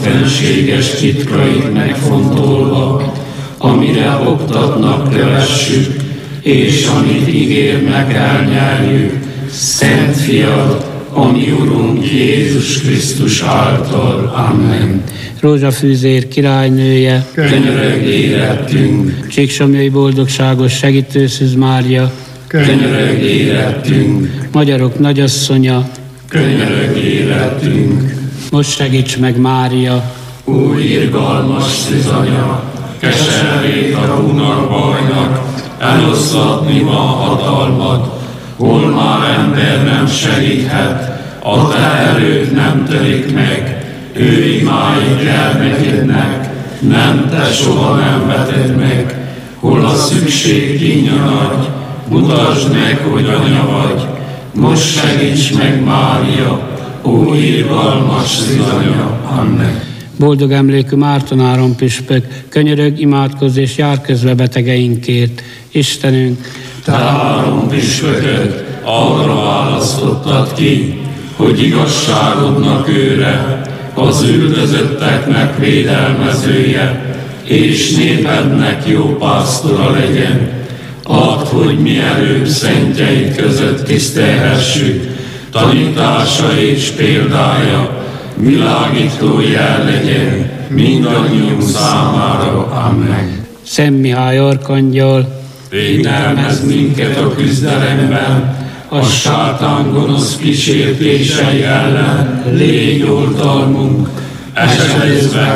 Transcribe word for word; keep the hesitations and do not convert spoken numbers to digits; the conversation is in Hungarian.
fenséges titkait megfontolva, amire oktatnak, kövessük, és amit ígérnek, elnyerjük, Szent Fiad, a mi Urunk Jézus Krisztus által. Amen. Rózsafűzér királynője, Könyörögj érettünk, Csíksomlyai boldogságos segítőszűz Mária, könyörögj érettünk, magyarok nagyasszonya, könyörögj érettünk. most segíts meg Mária, Új irgalmas szűzanya, keservét a rónak bajnak, eloszlatni van hatalmad, hol már ember nem segíthet, a te erőd nem törik meg, ő imáig gyermekednek, nem te soha nem veted meg, hol a szükség kínja nagy, mutasd meg, hogy anya vagy, most segíts meg Mária, ó irgalmas szűzanya. Amen. boldog emlékű Márton Áron püspök, könyörögj, imádkozz és jár közbe betegeinkért. Istenünk, Te Áron püspököt arra választottad ki, hogy igazságodnak őre, az üldözötteknek védelmezője, és népednek jó pásztora legyen. Add, hogy mielőbb szentjeid között tisztelhessük, tanítása és példája világító jel legyen mindannyiunk számára. Amen. Szent Mihály arkangyal, Védelmezz minket a küzdelemben, a sátán gonosz kísértései ellen légy oltalmunk, esedezve